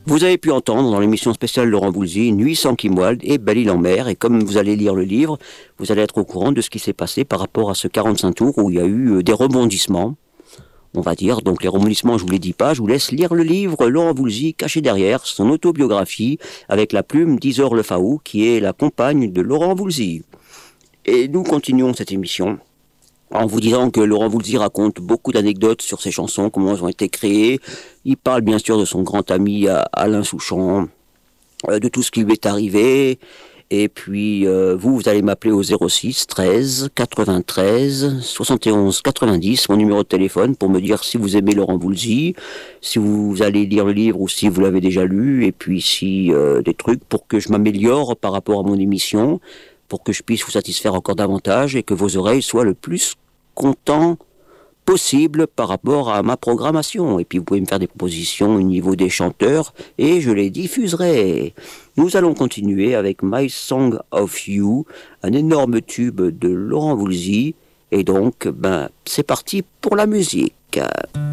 Vous avez pu entendre dans l'émission spéciale Laurent Voulzy, Nuit sans Kimwald et Belle-Île en mer. Et comme vous allez lire le livre, vous allez être au courant de ce qui s'est passé par rapport à ce 45 tours où il y a eu des rebondissements, on va dire. Donc les rebondissements, je vous les dis pas, je vous laisse lire le livre Laurent Voulzy, caché derrière son autobiographie, avec la plume d'Isor Lefaou, qui est la compagne de Laurent Voulzy. Et nous continuons cette émission en vous disant que Laurent Voulzy raconte beaucoup d'anecdotes sur ses chansons, comment elles ont été créées. Il parle bien sûr de son grand ami Alain Souchon, de tout ce qui lui est arrivé. Et puis, vous allez m'appeler au 06 13 93 71 90, mon numéro de téléphone, pour me dire si vous aimez Laurent Voulzy, si vous allez lire le livre ou si vous l'avez déjà lu, et puis si des trucs pour que je m'améliore par rapport à mon émission, pour que je puisse vous satisfaire encore davantage et que vos oreilles soient le plus contents possible par rapport à ma programmation. Et puis vous pouvez me faire des propositions au niveau des chanteurs et je les diffuserai. Nous allons continuer avec My Song of You, un énorme tube de Laurent Voulzy. Et donc, c'est parti pour la musique.